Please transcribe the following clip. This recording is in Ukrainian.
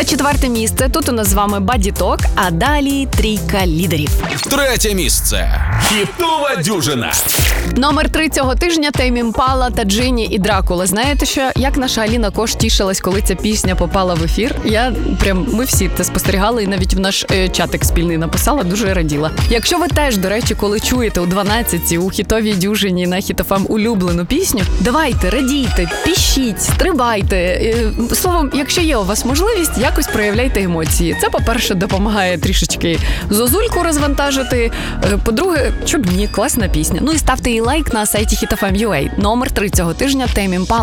Та 4 місце. Тут у нас з вами Бадіток, а далі трійка лідерів. 3 місце. Хітова дюжина. Номер 3 цього тижня Тейм Імпала та Джині і Дракула. Знаєте що? Як наша Аліна Кош тішилась, коли ця пісня попала в ефір. Ми всі це спостерігали і навіть в наш чатик спільний написала, дуже раділа. Якщо ви теж, до речі, коли чуєте у 12-ці у хітовій дюжині на Hit FM улюблену пісню, давайте, радійте, пішіть, стрибайте. Словом, якщо є у вас можливість, якось проявляйте емоції. Це, по-перше, допомагає трішечки зозульку розвантажити. По-друге, чоб ні, класна пісня. Ну і ставте їй лайк на сайті Hit FM.ua. Номер 3 цього тижня Тейм Імпала.